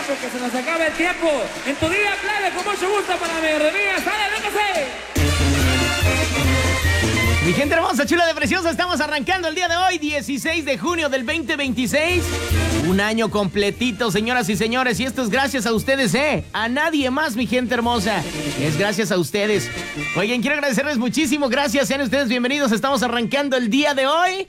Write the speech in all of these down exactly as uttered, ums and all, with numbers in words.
porque se nos acaba el tiempo. En tu día, plebe, con mucho gusto para la mediodía. ¡Sale, véngase! Mi gente hermosa, chula de preciosa, estamos arrancando el día de hoy, dieciséis de junio del veinte veintiséis. Un año completito, señoras y señores, y esto es gracias a ustedes, ¿eh? A nadie más, mi gente hermosa. Es gracias a ustedes. Oigan, quiero agradecerles muchísimo, gracias, sean ustedes bienvenidos. Estamos arrancando el día de hoy.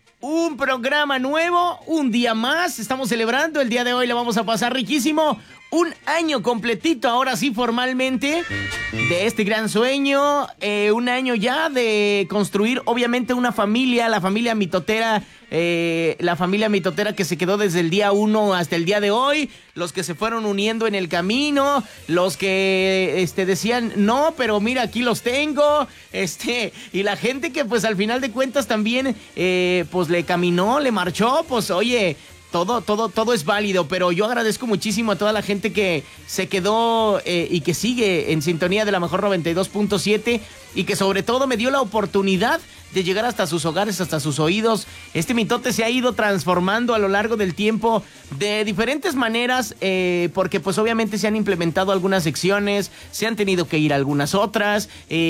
Un programa nuevo, un día más, estamos celebrando, el día de hoy le vamos a pasar riquísimo. Un año completito, ahora sí formalmente, de este gran sueño, eh, un año ya de construir obviamente una familia, la familia mitotera, eh, la familia mitotera que se quedó desde el día uno hasta el día de hoy, los que se fueron uniendo en el camino, los que este, decían no, pero mira aquí los tengo, este, y la gente que pues al final de cuentas también eh, pues le caminó, le marchó, pues oye... Todo, todo, todo es válido, pero yo agradezco muchísimo a toda la gente que se quedó eh, y que sigue en sintonía de la mejor noventa y dos punto siete y que sobre todo me dio la oportunidad de llegar hasta sus hogares, hasta sus oídos. Este mitote se ha ido transformando a lo largo del tiempo de diferentes maneras, eh, porque pues obviamente se han implementado algunas secciones, se han tenido que ir algunas otras.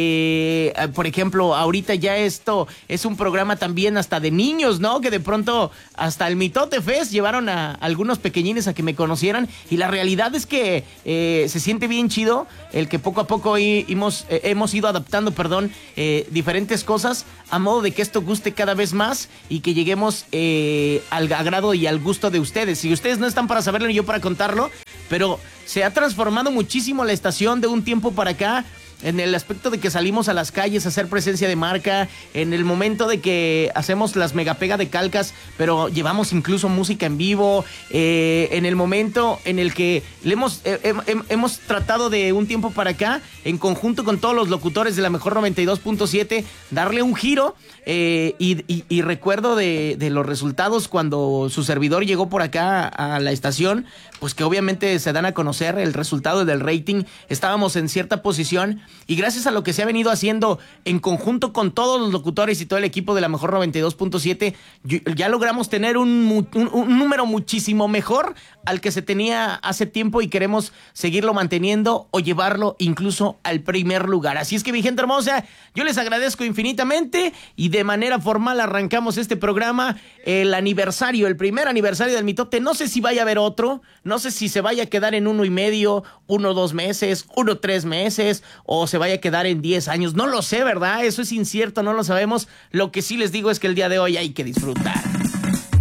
Eh, por ejemplo, ahorita ya esto es un programa también hasta de niños, ¿no? Que de pronto hasta el Mitote Fest llevaron a algunos pequeñines a que me conocieran y la realidad es que eh, se siente bien chido el que poco a poco hemos, eh, hemos ido adaptando, perdón, eh, diferentes cosas a modo de que esto guste cada vez más y que lleguemos eh, al agrado y al gusto de ustedes. Si ustedes no están para saberlo ni yo para contarlo, pero se ha transformado muchísimo la estación de un tiempo para acá, en el aspecto de que salimos a las calles a hacer presencia de marca, en el momento de que hacemos las megapega de calcas, pero llevamos incluso música en vivo, eh, en el momento en el que le hemos, eh, eh, hemos tratado de un tiempo para acá, en conjunto con todos los locutores de la mejor noventa y dos punto siete, darle un giro, eh, y, y, y recuerdo de, de los resultados cuando su servidor llegó por acá a la estación, pues que obviamente se dan a conocer el resultado del rating, estábamos en cierta posición. Y gracias a lo que se ha venido haciendo en conjunto con todos los locutores y todo el equipo de la mejor noventa y dos punto siete, ya logramos tener un, un, un número muchísimo mejor al que se tenía hace tiempo y queremos seguirlo manteniendo o llevarlo incluso al primer lugar. Así es que mi gente hermosa, yo les agradezco infinitamente y de manera formal arrancamos este programa, el aniversario, el primer aniversario del Mitote. No sé si vaya a haber otro, no sé si se vaya a quedar en uno y medio, uno dos meses, uno tres meses o se vaya a quedar en diez años, no lo sé, ¿verdad? Eso es incierto, no lo sabemos. Lo que sí les digo es que el día de hoy hay que disfrutar.